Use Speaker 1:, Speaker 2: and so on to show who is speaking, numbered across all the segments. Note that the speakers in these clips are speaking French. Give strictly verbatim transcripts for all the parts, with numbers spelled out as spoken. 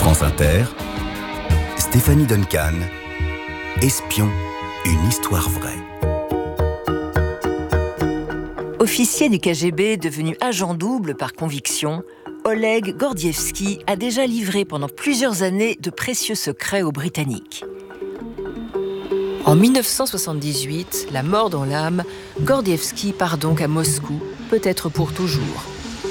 Speaker 1: France Inter, Stéphanie Duncan, Espion, une histoire vraie.
Speaker 2: Officier du K G B devenu agent double par conviction, Oleg Gordievsky a déjà livré pendant plusieurs années de précieux secrets aux Britanniques. En mille neuf cent soixante-dix-huit, la mort dans l'âme, Gordievsky part donc à Moscou, peut-être pour toujours.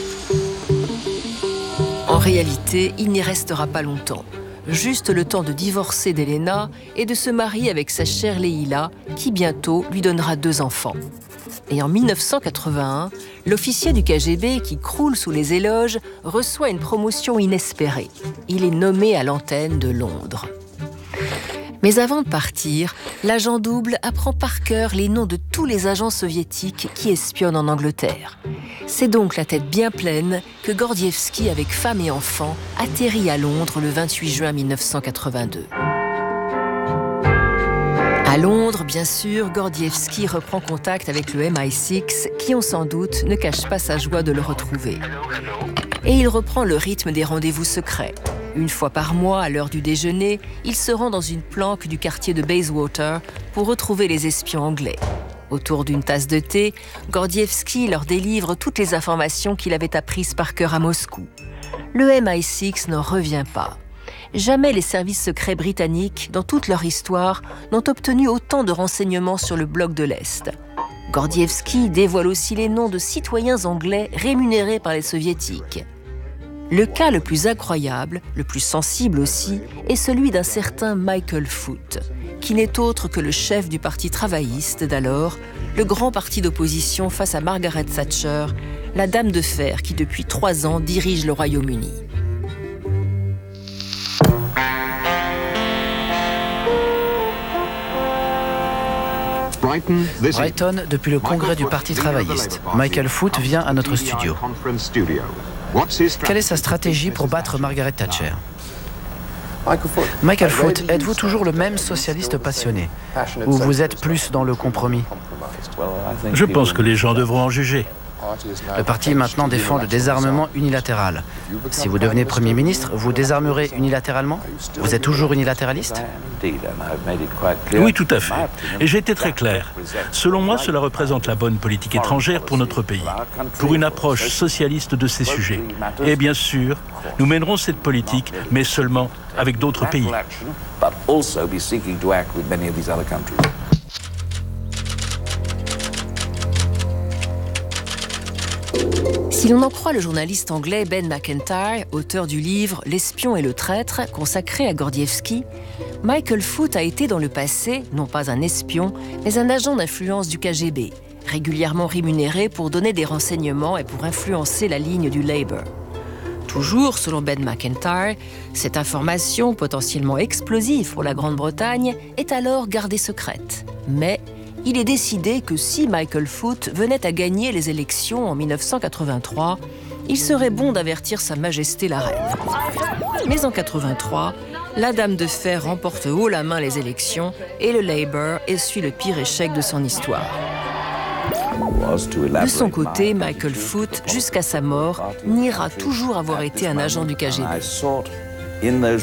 Speaker 2: En réalité, il n'y restera pas longtemps. Juste le temps de divorcer d'Elena et de se marier avec sa chère Leïla, qui bientôt lui donnera deux enfants. Et en mille neuf cent quatre-vingt-un, l'officier du K G B qui croule sous les éloges reçoit une promotion inespérée. Il est nommé à l'antenne de Londres. Mais avant de partir, l'agent double apprend par cœur les noms de tous les agents soviétiques qui espionnent en Angleterre. C'est donc la tête bien pleine que Gordievsky, avec femme et enfants, atterrit à Londres le vingt-huit juin mille neuf cent quatre-vingt-deux. À Londres, bien sûr, Gordievsky reprend contact avec le M I six, qui, on s'en doute, ne cache pas sa joie de le retrouver. Et il reprend le rythme des rendez-vous secrets. Une fois par mois, à l'heure du déjeuner, il se rend dans une planque du quartier de Bayswater pour retrouver les espions anglais. Autour d'une tasse de thé, Gordievsky leur délivre toutes les informations qu'il avait apprises par cœur à Moscou. Le M I six n'en revient pas. Jamais les services secrets britanniques, dans toute leur histoire, n'ont obtenu autant de renseignements sur le bloc de l'Est. Gordievsky dévoile aussi les noms de citoyens anglais rémunérés par les soviétiques. Le cas le plus incroyable, le plus sensible aussi, est celui d'un certain Michael Foot, qui n'est autre que le chef du parti travailliste d'alors, le grand parti d'opposition face à Margaret Thatcher, la dame de fer qui depuis trois ans dirige le Royaume-Uni.
Speaker 3: Brighton, depuis le congrès du Parti travailliste. Michael Foot vient à notre studio. Quelle est sa stratégie pour battre Margaret Thatcher? Michael Foot, êtes-vous toujours le même socialiste passionné? Ou vous êtes plus dans le compromis?
Speaker 4: Je pense que les gens devront en juger.
Speaker 3: Le parti maintenant défend le désarmement unilatéral. Si vous devenez Premier ministre, vous désarmerez unilatéralement? Vous êtes toujours unilatéraliste?
Speaker 4: Oui, tout à fait. Et j'ai été très clair. Selon moi, cela représente la bonne politique étrangère pour notre pays, pour une approche socialiste de ces sujets. Et bien sûr, nous mènerons cette politique, mais seulement avec d'autres pays.
Speaker 2: Si l'on en croit le journaliste anglais Ben Macintyre, auteur du livre « L'espion et le traître » consacré à Gordievsky, Michael Foot a été dans le passé, non pas un espion, mais un agent d'influence du K G B, régulièrement rémunéré pour donner des renseignements et pour influencer la ligne du Labour. Toujours, selon Ben Macintyre, cette information, potentiellement explosive pour la Grande-Bretagne, est alors gardée secrète. Mais il est décidé que si Michael Foot venait à gagner les élections en mille neuf cent quatre-vingt-trois, il serait bon d'avertir Sa Majesté la Reine. Mais en quatre-vingt-trois, la Dame de Fer remporte haut la main les élections et le Labour essuie le pire échec de son histoire. De son côté, Michael Foot, jusqu'à sa mort, niera toujours avoir été un agent du K G B.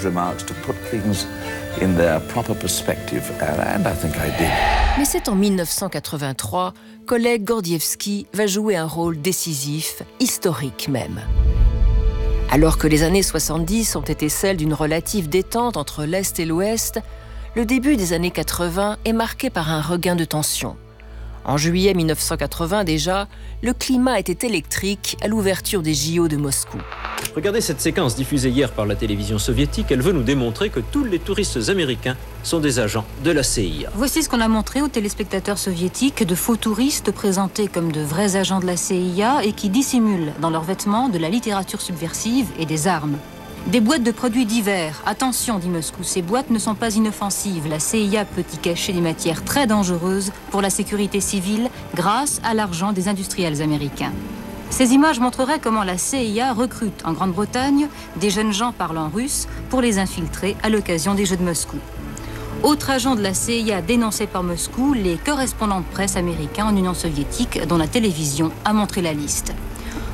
Speaker 2: Mais c'est en mille neuf cent quatre-vingt-trois qu'Oleg Gordievsky va jouer un rôle décisif, historique même. Alors que les années soixante-dix ont été celles d'une relative détente entre l'Est et l'Ouest, le début des années quatre-vingts est marqué par un regain de tension. En juillet mille neuf cent quatre-vingts déjà, le climat était électrique à l'ouverture des J O de Moscou.
Speaker 5: Regardez cette séquence diffusée hier par la télévision soviétique. Elle veut nous démontrer que tous les touristes américains sont des agents de la C I A.
Speaker 6: Voici ce qu'on a montré aux téléspectateurs soviétiques, de faux touristes présentés comme de vrais agents de la C I A et qui dissimulent dans leurs vêtements de la littérature subversive et des armes. Des boîtes de produits divers. Attention, dit Moscou, ces boîtes ne sont pas inoffensives. La C I A peut y cacher des matières très dangereuses pour la sécurité civile grâce à l'argent des industriels américains. Ces images montreraient comment la C I A recrute en Grande-Bretagne des jeunes gens parlant russe pour les infiltrer à l'occasion des Jeux de Moscou. Autre agent de la C I A dénoncé par Moscou, les correspondants de presse américains en Union soviétique dont la télévision a montré la liste.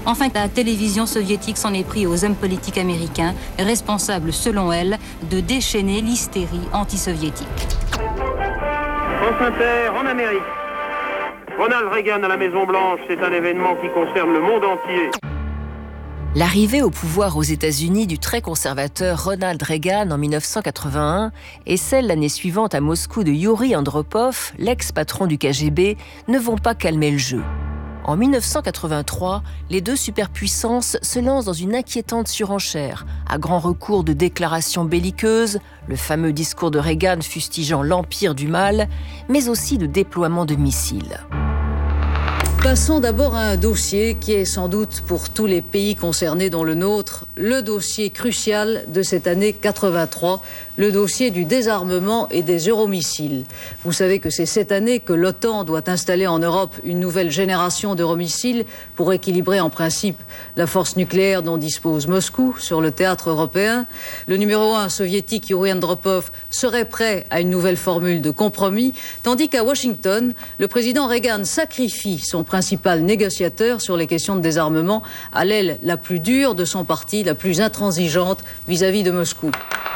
Speaker 6: Enfin, la télévision soviétique s'en est pris aux hommes politiques américains, responsables, selon elle, de déchaîner l'hystérie anti-soviétique.
Speaker 7: France Inter, en Amérique. Ronald Reagan à la Maison-Blanche, c'est un événement qui concerne le monde entier.
Speaker 2: L'arrivée au pouvoir aux États-Unis du très conservateur Ronald Reagan en mille neuf cent quatre-vingt-un et celle l'année suivante à Moscou de Youri Andropov, l'ex-patron du K G B, ne vont pas calmer le jeu. En mille neuf cent quatre-vingt-trois, les deux superpuissances se lancent dans une inquiétante surenchère, à grand recours de déclarations belliqueuses, le fameux discours de Reagan fustigeant l'empire du mal, mais aussi de déploiement de missiles.
Speaker 8: Passons d'abord à un dossier qui est sans doute pour tous les pays concernés dont le nôtre, le dossier crucial de cette année quatre-vingt-trois, le dossier du désarmement et des euromissiles. Vous savez que c'est cette année que l'OTAN doit installer en Europe une nouvelle génération d'euromissiles pour équilibrer en principe la force nucléaire dont dispose Moscou sur le théâtre européen. Le numéro un soviétique Youri Andropov serait prêt à une nouvelle formule de compromis, tandis qu'à Washington, le président Reagan sacrifie son principal négociateur sur les questions de désarmement à l'aile la plus dure de son parti, la plus intransigeante vis-à-vis de Moscou.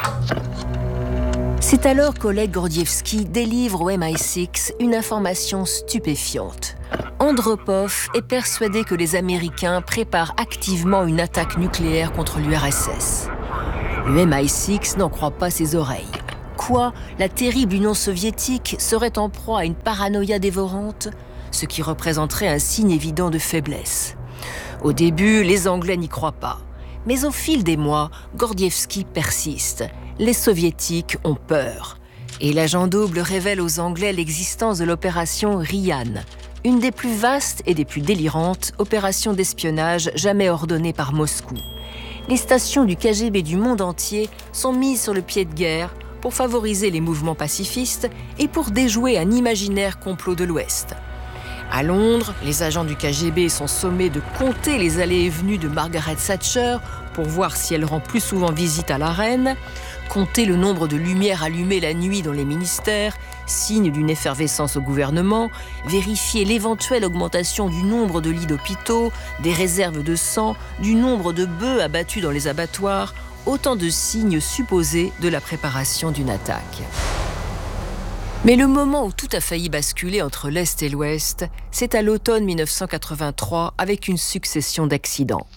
Speaker 2: C'est alors qu'Oleg Gordievsky délivre au M I six une information stupéfiante. Andropov est persuadé que les Américains préparent activement une attaque nucléaire contre l'U R S S. Le M I six n'en croit pas ses oreilles. Quoi, la terrible Union soviétique serait en proie à une paranoïa dévorante, ce qui représenterait un signe évident de faiblesse. Au début, les Anglais n'y croient pas. Mais au fil des mois, Gordievsky persiste. Les Soviétiques ont peur. Et l'agent double révèle aux Anglais l'existence de l'opération Ryan, une des plus vastes et des plus délirantes opérations d'espionnage jamais ordonnées par Moscou. Les stations du K G B du monde entier sont mises sur le pied de guerre pour favoriser les mouvements pacifistes et pour déjouer un imaginaire complot de l'Ouest. À Londres, les agents du K G B sont sommés de compter les allées et venues de Margaret Thatcher pour voir si elle rend plus souvent visite à la reine, compter le nombre de lumières allumées la nuit dans les ministères, signe d'une effervescence au gouvernement, vérifier l'éventuelle augmentation du nombre de lits d'hôpitaux, des réserves de sang, du nombre de bœufs abattus dans les abattoirs, autant de signes supposés de la préparation d'une attaque. Mais le moment où tout a failli basculer entre l'Est et l'Ouest, c'est à l'automne mille neuf cent quatre-vingt-trois avec une succession d'accidents.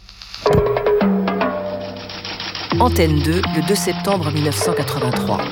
Speaker 2: Antenne deux, le deux septembre mille neuf cent quatre-vingt-trois.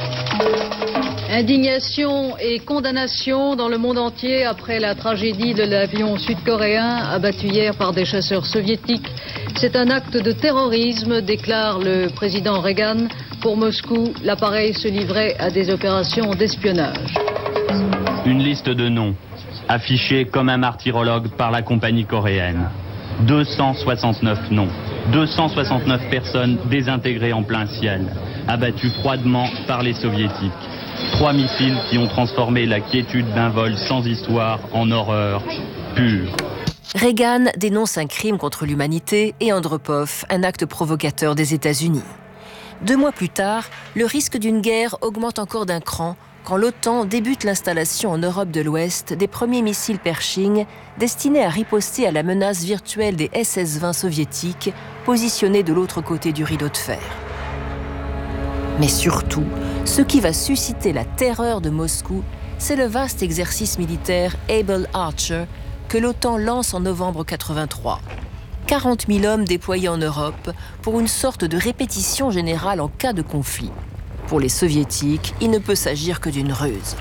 Speaker 8: Indignation et condamnation dans le monde entier après la tragédie de l'avion sud-coréen abattu hier par des chasseurs soviétiques. C'est un acte de terrorisme, déclare le président Reagan. Pour Moscou, l'appareil se livrait à des opérations d'espionnage.
Speaker 9: Une liste de noms, affichée comme un martyrologue par la compagnie coréenne. deux cent soixante-neuf noms. deux cent soixante-neuf personnes désintégrées en plein ciel, abattues froidement par les soviétiques. Trois missiles qui ont transformé la quiétude d'un vol sans histoire en horreur pure.
Speaker 2: Reagan dénonce un crime contre l'humanité et Andropov, un acte provocateur des États-Unis. Deux mois plus tard, le risque d'une guerre augmente encore d'un cran quand l'OTAN débute l'installation en Europe de l'Ouest des premiers missiles Pershing destinés à riposter à la menace virtuelle des S S vingt soviétiques positionnés de l'autre côté du rideau de fer. Mais surtout, ce qui va susciter la terreur de Moscou, c'est le vaste exercice militaire Able Archer que l'OTAN lance en novembre quatre-vingt-trois. quarante mille hommes déployés en Europe pour une sorte de répétition générale en cas de conflit. Pour les soviétiques, il ne peut s'agir que d'une ruse.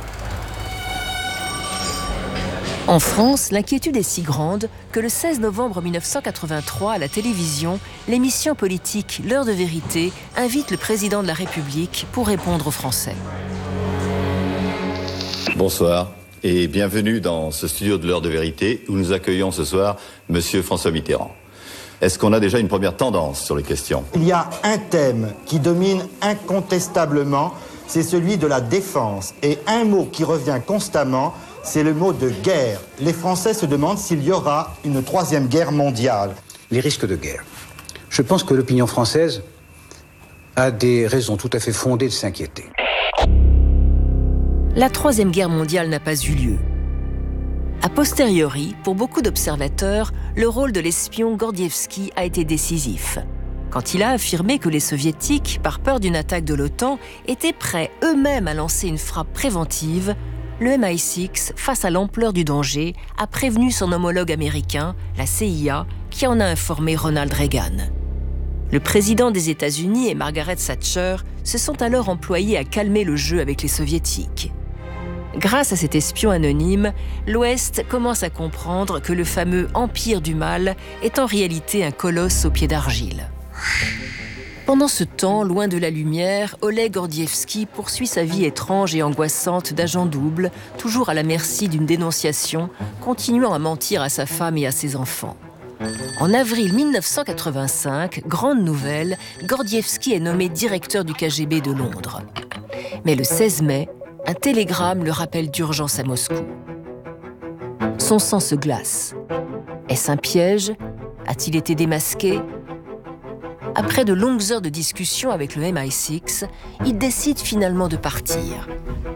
Speaker 2: En France, l'inquiétude est si grande que le seize novembre mille neuf cent quatre-vingt-trois, à la télévision, l'émission politique L'heure de vérité invite le président de la République pour répondre aux Français.
Speaker 10: Bonsoir et bienvenue dans ce studio de l'heure de vérité où nous accueillons ce soir Monsieur François Mitterrand. Est-ce qu'on a déjà une première tendance sur les questions ?
Speaker 11: Il y a un thème qui domine incontestablement, c'est celui de la défense. Et un mot qui revient constamment, c'est le mot de guerre. Les Français se demandent s'il y aura une troisième guerre mondiale.
Speaker 12: Les risques de guerre. Je pense que l'opinion française a des raisons tout à fait fondées de s'inquiéter.
Speaker 2: La troisième guerre mondiale n'a pas eu lieu. A posteriori, pour beaucoup d'observateurs, le rôle de l'espion Gordievski a été décisif. Quand il a affirmé que les Soviétiques, par peur d'une attaque de l'OTAN, étaient prêts eux-mêmes à lancer une frappe préventive, le M I six, face à l'ampleur du danger, a prévenu son homologue américain, la C I A, qui en a informé Ronald Reagan. Le président des États-Unis et Margaret Thatcher se sont alors employés à calmer le jeu avec les Soviétiques. Grâce à cet espion anonyme, l'Ouest commence à comprendre que le fameux Empire du Mal est en réalité un colosse aux pieds d'argile. Pendant ce temps, loin de la lumière, Oleg Gordievski poursuit sa vie étrange et angoissante d'agent double, toujours à la merci d'une dénonciation, continuant à mentir à sa femme et à ses enfants. En avril mille neuf cent quatre-vingt-cinq, grande nouvelle, Gordievski est nommé directeur du K G B de Londres. Mais le seize mai, un télégramme le rappelle d'urgence à Moscou. Son sang se glace. Est-ce un piège? A-t-il été démasqué? Après de longues heures de discussion avec le M I six, il décide finalement de partir.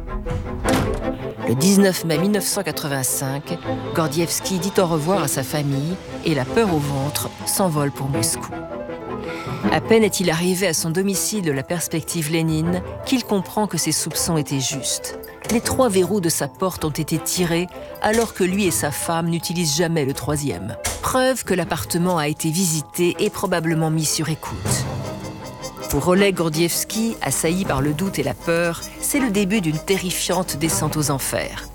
Speaker 2: Le dix-neuf mai mille neuf cent quatre-vingt-cinq, Gordievski dit au revoir à sa famille et la peur au ventre s'envole pour Moscou. À peine est-il arrivé à son domicile de la perspective Lénine qu'il comprend que ses soupçons étaient justes. Les trois verrous de sa porte ont été tirés alors que lui et sa femme n'utilisent jamais le troisième. Preuve que l'appartement a été visité et probablement mis sur écoute. Pour Oleg Gordievski, assailli par le doute et la peur, c'est le début d'une terrifiante descente aux enfers.